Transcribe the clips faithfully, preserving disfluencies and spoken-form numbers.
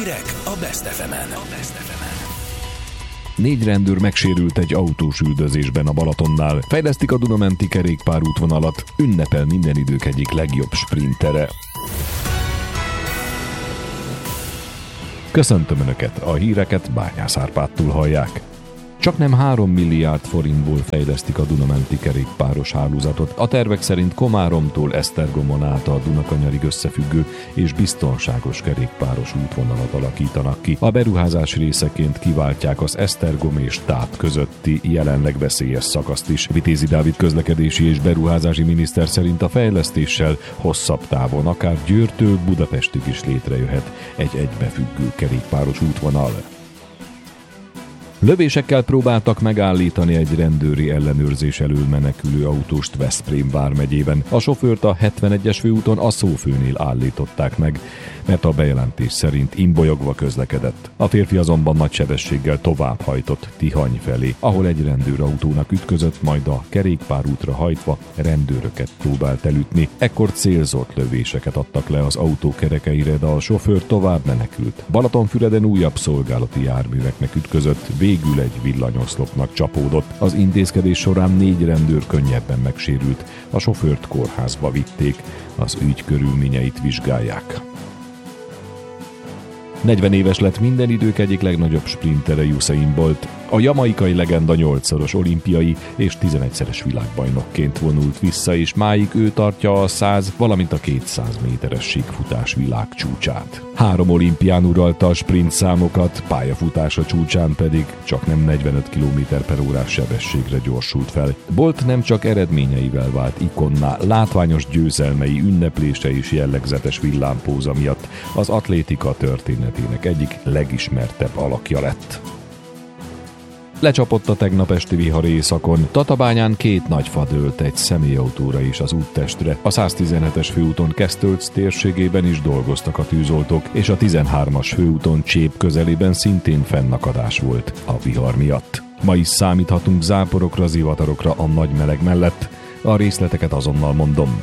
Hírek a Best ef emen. Négy rendőr megsérült egy autós üldözésben a Balatonnál. Fejlesztik a Duna-menti kerékpárútvonalat. Ünnepel minden idők egyik legjobb sprintere. Köszöntöm Önöket, a híreket Bányász Árpádtól hallják. Csaknem három milliárd forintból fejlesztik a Duna-menti kerékpáros hálózatot. A tervek szerint Komáromtól Esztergomon át a Dunakanyarig összefüggő és biztonságos kerékpáros útvonalat alakítanak ki. A beruházás részeként kiváltják az Esztergom és Táp közötti jelenleg veszélyes szakaszt is. Vitézi Dávid közlekedési és beruházási miniszter szerint a fejlesztéssel hosszabb távon, akár Győrtől Budapestig is létrejöhet egy egybefüggő kerékpáros útvonal. Lövésekkel próbáltak megállítani egy rendőri ellenőrzés elől menekülő autóst Veszprém vármegyében. A sofőrt a hetvenegyes főúton a Szófőnél állították meg, mert a bejelentés szerint imbolyogva közlekedett. A férfi azonban nagy sebességgel továbbhajtott Tihany felé, ahol egy rendőrautónak ütközött, majd a kerékpárútra hajtva rendőröket próbált elütni. Ekkor célzott lövéseket adtak le az autó kerekeire, de a sofőr tovább menekült. Balatonfüreden újabb szolgálati járműveknek ütközött, végül egy villanyoszlopnak csapódott. Az intézkedés során négy rendőr könnyebben megsérült. A sofőrt kórházba vitték, az ügy körülményeit vizsgálják. negyven éves lett minden idők egyik legnagyobb sprintere Usain Bolt. A jamaikai legenda nyolcszoros olimpiai és tizenegyszeres világbajnokként vonult vissza, és máig ő tartja a száz, valamint a kétszáz méteres síkfutás világcsúcsát. Három olimpián uralta a sprint számokat, pályafutása csúcsán pedig csak nem negyvenöt kilométer per órás sebességre gyorsult fel. Bolt nem csak eredményeivel vált ikonná, látványos győzelmei, ünneplése és jellegzetes villámpóza miatt az atlétika történetének egyik legismertebb alakja lett. Lecsapott a tegnap esti vihar északon. Tatabányán két nagy fa dőlt egy személyautóra és az úttestre. A száztizenhetes főúton Kesztölc térségében is dolgoztak a tűzoltók, és a tizenhármas főúton Csép közelében szintén fennakadás volt a vihar miatt. Ma is számíthatunk záporokra, zivatarokra a nagy meleg mellett. A részleteket azonnal mondom.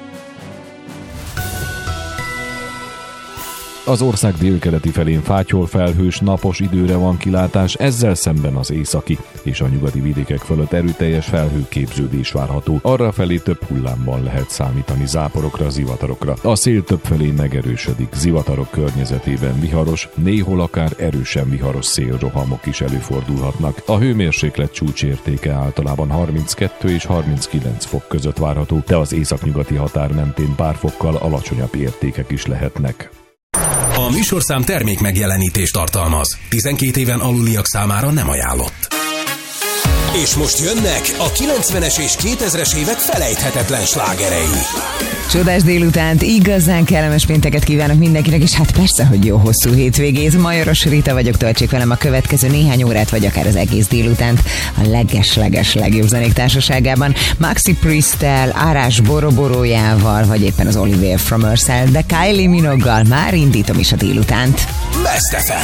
Az ország délkeleti felén fátyol, felhős, napos időre van kilátás, ezzel szemben az északi és a nyugati vidékek fölött erőteljes felhőképződés várható. Arrafelé több hullámban lehet számítani záporokra, zivatarokra. A szél többfelé megerősödik, zivatarok környezetében viharos, néhol akár erősen viharos szélrohamok is előfordulhatnak. A hőmérséklet csúcsértéke általában harminckettő és harminckilenc fok között várható, de az északnyugati határ mentén pár fokkal alacsonyabb értékek is lehetnek. A műsorszám termék megjelenítést tartalmaz. tizenkét éven aluliak számára nem ajánlott. És most jönnek a kilencvenes és kétezres évek felejthetetlen slágerei. Csodás délutánt, igazán kellemes pénteket kívánok mindenkinek, és hát persze, hogy jó hosszú hétvégét. Majoros Rita vagyok, töltsék velem a következő néhány órát, vagy akár az egész délutánt a leges-leges legjobb zenék társaságában. Maxi Priesttel, Árás Boroborójával, vagy éppen az Olivier from Ursel, de Kylie Minogue-gal már indítom is a délutánt. Best ef em.